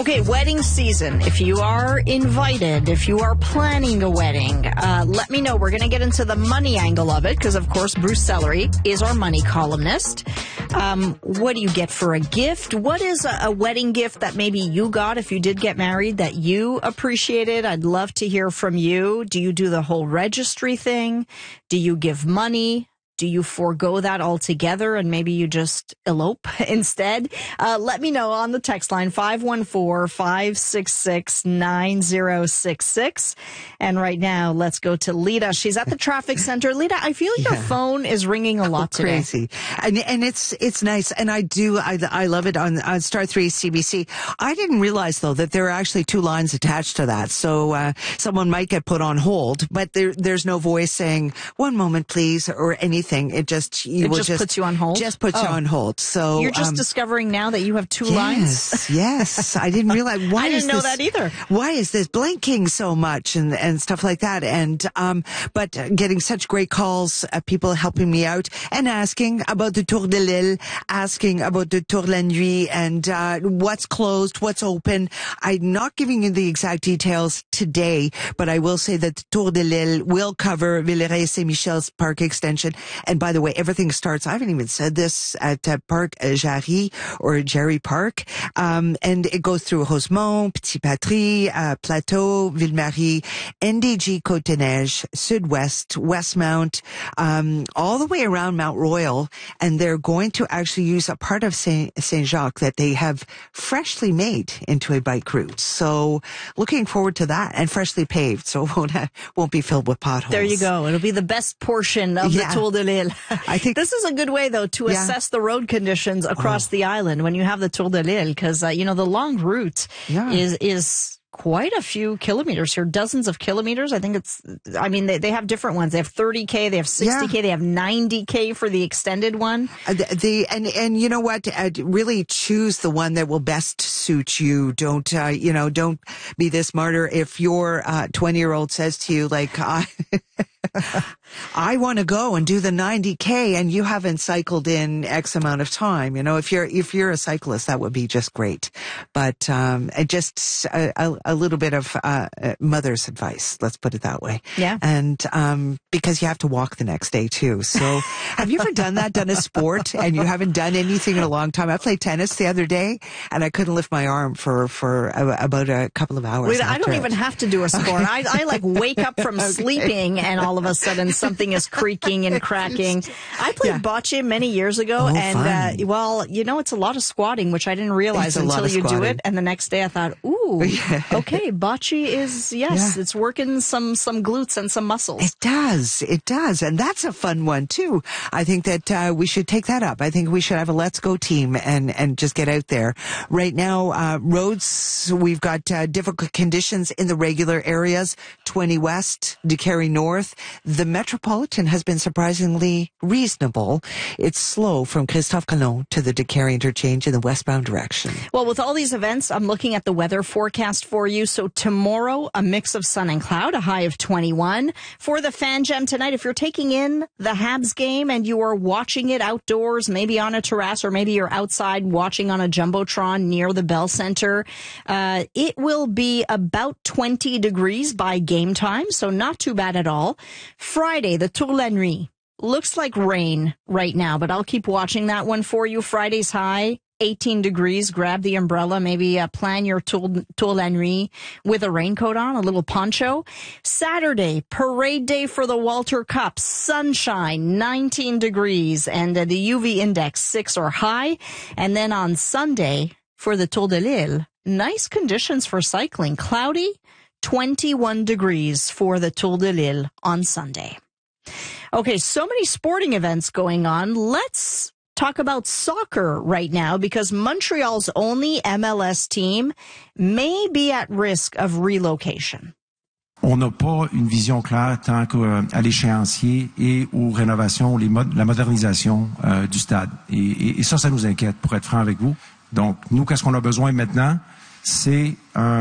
Okay, wedding season. If you are invited, if you are planning a wedding, let me know. We're going to get into the money angle of it because, of course, Bruce Sellery is our money columnist. What do you get for a gift? What is a wedding gift that maybe you got if you did get married that you appreciated? I'd love to hear from you. Do you do the whole registry thing? Do you give money? Do you forego that altogether and maybe you just elope instead? Let me know on the text line 514-566-9066. And right now, let's go to Lita. She's at the traffic center. Lita, I feel your phone is ringing a lot today. Crazy. And it's nice. And I love it on Star 3 CBC. I didn't realize though that there are actually two lines attached to that. So, someone might get put on hold, but there's no voice saying, "One moment, please," or anything. It just puts you on hold? Just puts you on hold. So you're just discovering now that you have two lines? Yes. I didn't realize. I didn't know that either. Why is this blinking so much and stuff like that? And, but getting such great calls, people helping me out and asking about the Tour de Lille, asking about the Tour de la Nuit and, what's closed, what's open. I'm not giving you the exact details today, but I will say that the Tour de Lille will cover Villeray Saint Michel's Park Extension. And by the way, everything starts, I haven't even said this, at Parc Jarry or Jerry Park. And it goes through Rosemont, Petit Patry, Plateau, Ville-Marie, NDG Côte-des-Neiges, Sud-Ouest, Westmount, all the way around Mount Royal. And they're going to actually use a part of Saint-Jacques that they have freshly made into a bike route. So looking forward to that, and freshly paved. So it won't be filled with potholes. There you go. It'll be the best portion of the Tour de Lille. I think this is a good way, though, to assess the road conditions across the island when you have the Tour de Lille, because, the long route is quite a few kilometers here, dozens of kilometers. I think they have different ones. They have 30K, they have 60K, they have 90K for the extended one. And you know what? Really choose the one that will best suit you. Don't be this martyr. If your 20-year-old says to you, like, I want to go and do the 90K and you haven't cycled in X amount of time. If you're a cyclist, that would be just great. But, just a little bit of, mother's advice. Let's put it that way. Yeah. And, because you have to walk the next day too. So have you ever done a sport and you haven't done anything in a long time? I played tennis the other day and I couldn't lift my arm for about a couple of hours. Wait, I don't even have to do a sport. I like wake up from sleeping and all of a sudden something is creaking and cracking. I played bocce many years ago, and it's a lot of squatting, which I didn't realize until you do it. And the next day I thought, ooh, okay, bocce is it's working some glutes and some muscles. It does, and that's a fun one too. I think that we should take that up. I think we should have a Let's Go team and just get out there. Right now, roads, we've got difficult conditions in the regular areas. 20 West, DeCarry North. The Metropolitan has been surprisingly reasonable. It's slow from Christophe Colomb to the DeCarry interchange in the westbound direction. Well, with all these events, I'm looking at the weather forecast for you. So tomorrow, a mix of sun and cloud, a high of 21. For the Fan Jam tonight, if you're taking in the Habs game and you are watching it outdoors, maybe on a terrace, or maybe you're outside watching on a Jumbotron near the Bell Center, it will be about 20 degrees by game time, so not too bad at all. Friday, the Tour de la Nuit. Looks like rain right now, but I'll keep watching that one for you. Friday's high, 18 degrees. Grab the umbrella. Maybe plan your Tour de la Nuit with a raincoat on, a little poncho. Saturday, parade day for the Walter Cup. Sunshine, 19 degrees. And the UV index, 6 or high. And then on Sunday, for the Tour de Lille, nice conditions for cycling. Cloudy, 21 degrees for the Tour de Lille on Sunday. Okay, so many sporting events going on. Let's talk about soccer right now because Montreal's only MLS team may be at risk of relocation. On n'a pas une vision claire tant qu'à l'échéancier et aux rénovations, la modernisation du stade. Et ça nous inquiète, pour être franc avec vous. Donc, nous, qu'est-ce qu'on a besoin maintenant? C'est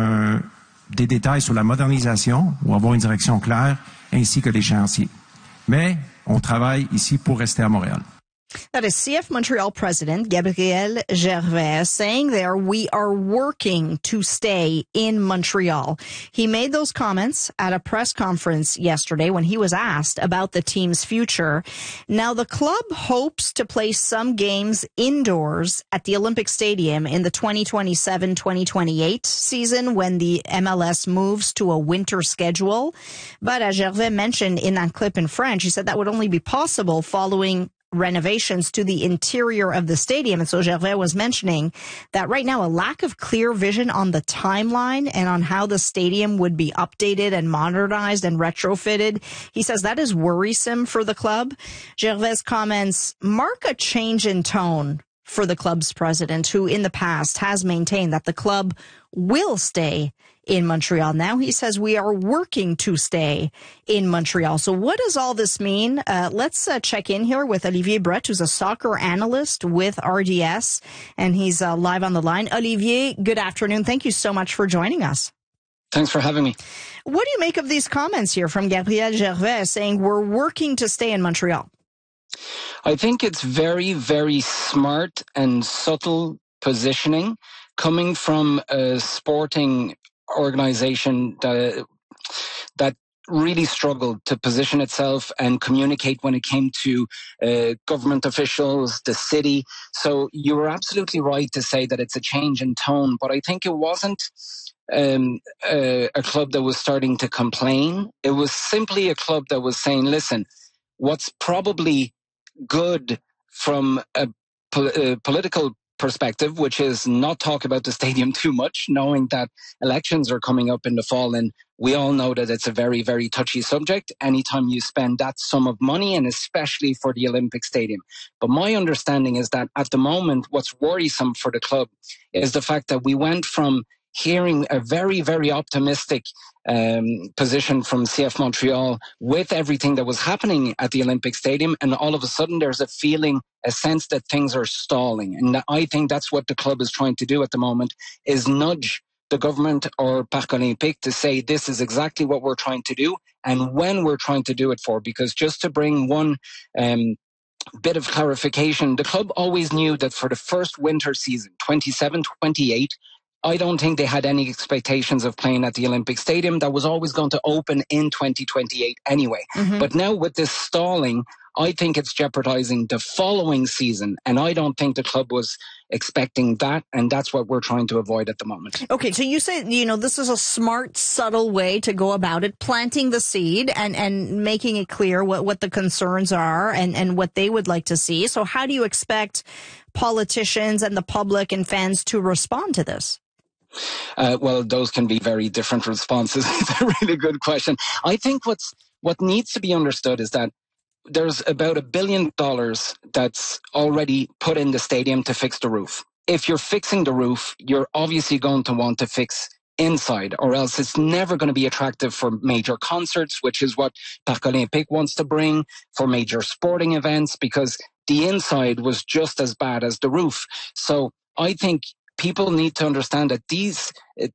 des détails sur la modernisation ou avoir une direction claire, ainsi que l'échéancier. Mais on travaille ici pour rester à Montréal. That is CF Montreal President Gabriel Gervais saying there, we are working to stay in Montreal. He made those comments at a press conference yesterday when he was asked about the team's future. Now, the club hopes to play some games indoors at the Olympic Stadium in the 2027-2028 season when the MLS moves to a winter schedule. But as Gervais mentioned in that clip in French, he said that would only be possible following renovations to the interior of the stadium. And so Gervais was mentioning that right now a lack of clear vision on the timeline and on how the stadium would be updated and modernized and retrofitted. He says that is worrisome for the club. Gervais' comments mark a change in tone for the club's president, who in the past has maintained that the club will stay in Montreal. Now he says we are working to stay in Montreal. So what does all this mean? Let's check in here with Olivier Brett, who's a soccer analyst with RDS, and he's live on the line. Olivier, good afternoon. Thank you so much for joining us. Thanks for having me. What do you make of these comments here from Gabriel Gervais saying we're working to stay in Montreal? I think it's very, very smart and subtle positioning coming from a sporting organization that really struggled to position itself and communicate when it came to government officials, the city. So you were absolutely right to say that it's a change in tone, but I think it wasn't a club that was starting to complain. It was simply a club that was saying, listen, what's probably good from a political perspective, which is not talk about the stadium too much, knowing that elections are coming up in the fall, and we all know that it's a very, very touchy subject anytime you spend that sum of money, and especially for the Olympic Stadium. But my understanding is that at the moment, what's worrisome for the club is the fact that we went from hearing a very, very optimistic position from CF Montreal with everything that was happening at the Olympic Stadium, and all of a sudden there's a sense that things are stalling. And I think that's what the club is trying to do at the moment, is nudge the government or Parc Olympique to say this is exactly what we're trying to do and when we're trying to do it for. Because just to bring one bit of clarification, the club always knew that for the first winter season, 27-28, I don't think they had any expectations of playing at the Olympic Stadium. That was always going to open in 2028 anyway. Mm-hmm. But now with this stalling, I think it's jeopardizing the following season. And I don't think the club was expecting that. And that's what we're trying to avoid at the moment. Okay, so you say, this is a smart, subtle way to go about it, planting the seed and making it clear what the concerns are and what they would like to see. So how do you expect politicians and the public and fans to respond to this? Well, those can be very different responses. It's a really good question. I think what needs to be understood is that there's about $1 billion that's already put in the stadium to fix the roof. If you're fixing the roof, you're obviously going to want to fix inside, or else it's never going to be attractive for major concerts, which is what Parc Olympique wants to bring, for major sporting events, because the inside was just as bad as the roof. So I think people need to understand that these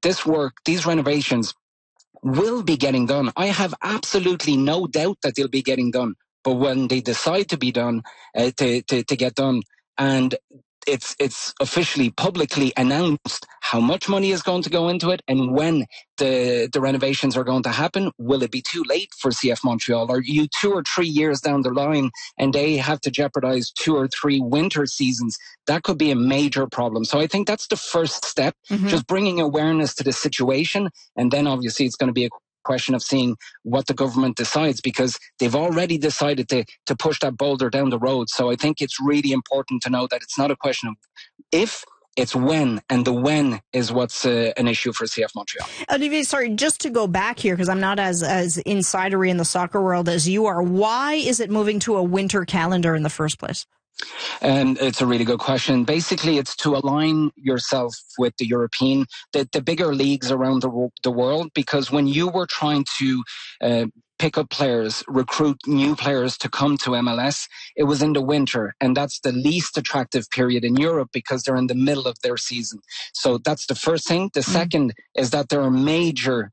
renovations will be getting done. I have absolutely no doubt that they'll be getting done. But when they decide to be done, to get done, and it's officially publicly announced how much money is going to go into it and when the renovations are going to happen, will it be too late for CF Montreal? Are you 2 or 3 years down the line and they have to jeopardize 2 or 3 winter seasons? That could be a major problem. So I think that's the first step, just bringing awareness to the situation. And then obviously it's going to be a question of seeing what the government decides, because they've already decided to push that boulder down the road. So I think it's really important to know that it's not a question of if, it's when, and the when is what's an issue for CF Montreal. Olivier, sorry, just to go back here, because I'm not as insidery in the soccer world as you are. Why is it moving to a winter calendar in the first place? It's a really good question. Basically, it's to align yourself with the European, the bigger leagues around the world, because when you were trying to pick up players, recruit new players to come to MLS, it was in the winter, and that's the least attractive period in Europe because they're in the middle of their season. So that's the first thing. The second is that there are major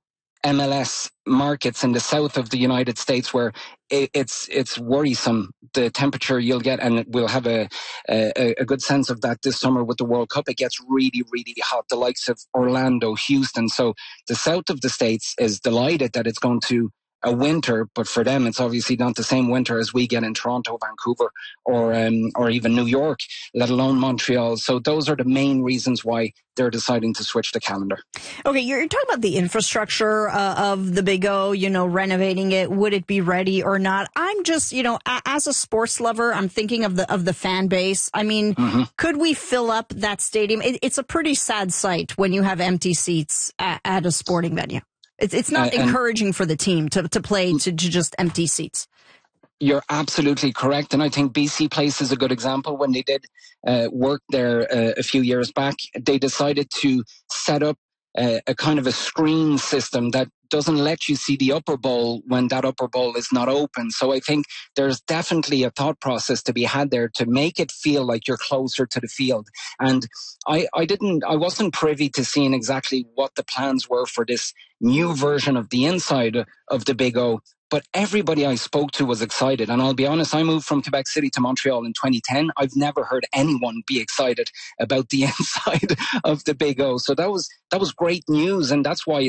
MLS markets in the south of the United States where it's worrisome, the temperature you'll get, and we'll have a good sense of that this summer with the World Cup. It gets really, really hot, the likes of Orlando, Houston. So the south of the States is delighted that it's going to a winter, but for them it's obviously not the same winter as we get in Toronto, Vancouver, or even New York, let alone Montreal. So those are the main reasons why they're deciding to switch the calendar. Okay, you're talking about the infrastructure of the Big O, renovating it. Would it be ready or not? I'm just, as a sports lover, I'm thinking of the fan base. I mean, could we fill up that stadium? It's a pretty sad sight when you have empty seats at a sporting venue. It's not encouraging for the team to play to just empty seats. You're absolutely correct. And I think BC Place is a good example. When they did work there a few years back, they decided to set up a kind of a screen system that doesn't let you see the upper bowl when that upper bowl is not open. So I think there's definitely a thought process to be had there to make it feel like you're closer to the field. And I wasn't privy to seeing exactly what the plans were for this new version of the inside of the Big O. But everybody I spoke to was excited. And I'll be honest, I moved from Quebec City to Montreal in 2010. I've never heard anyone be excited about the inside of the Big O. So that was great news. And that's why